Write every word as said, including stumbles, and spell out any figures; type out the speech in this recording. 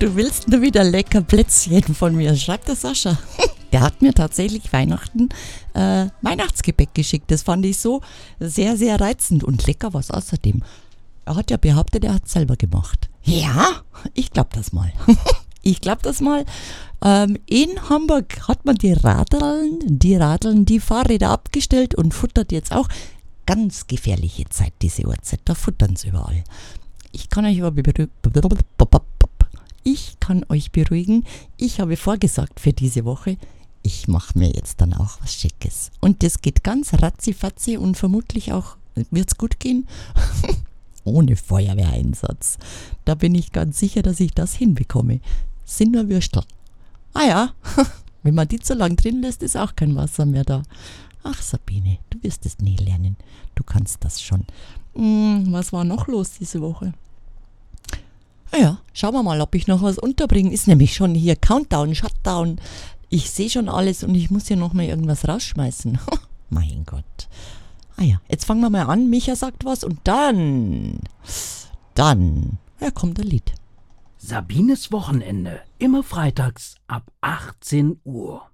Du willst nur wieder lecker Plätzchen von mir, schreibt der Sascha. Der hat mir tatsächlich Weihnachten äh, Weihnachtsgebäck geschickt. Das fand ich so sehr, sehr reizend und lecker was außerdem. Er hat ja behauptet, er hat es selber gemacht. Ja, ich glaube das mal. Ich glaube das mal. Ähm, in Hamburg hat man die Radeln, die Radeln, die Fahrräder abgestellt und futtert jetzt auch. Ganz gefährliche Zeit, diese Uhrzeit. Da futtern sie überall. Ich kann euch aber beruhigen. Ich kann euch beruhigen. Ich habe vorgesagt für diese Woche. Ich mache mir jetzt dann auch was Schickes. Und das geht ganz ratzifatzi und vermutlich auch wird es gut gehen. Ohne Feuerwehreinsatz. Da bin ich ganz sicher, dass ich das hinbekomme. Sind nur Würstel. Ah ja, wenn man die zu lang drin lässt, ist auch kein Wasser mehr da. Ach Sabine, du wirst es nie lernen. Du kannst das schon. Hm, was war noch los diese Woche? Ah ja, schauen wir mal, ob ich noch was unterbringe. Ist nämlich schon hier Countdown, Shutdown. Ich sehe schon alles und ich muss hier noch mal irgendwas rausschmeißen. Mein Gott. Ah ja, jetzt fangen wir mal an. Micha sagt was und dann, dann, ja, kommt ein Lied. Sabines Wochenende, immer freitags ab achtzehn Uhr.